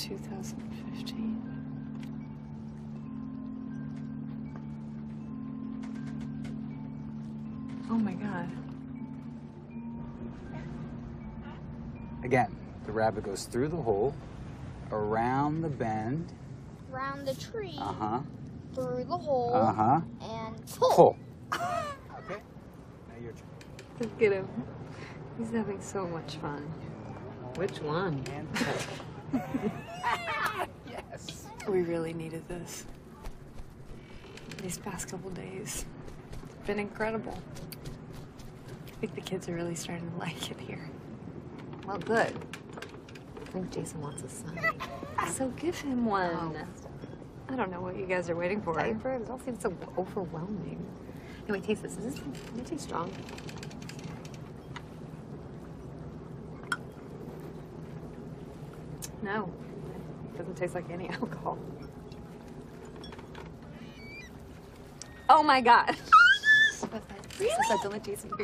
2015. Oh my God. Again, the rabbit goes through the hole, around the bend. Around the tree. Uh-huh. Through the hole. Uh-huh. And pull. Pull. Okay. Now your turn. Look at him. He's having so much fun. Which one? And pull. Yes. We really needed this. These past couple days, it's been incredible. I think the kids are really starting to like it here. Well, good. I think Jason wants a son. So give him one. Oh. I don't know what you guys are waiting for. Diapers? It all seems so overwhelming. Anyway, taste this. Does it taste strong? No, it doesn't taste like any alcohol. Oh my God. Really? That's not Jason.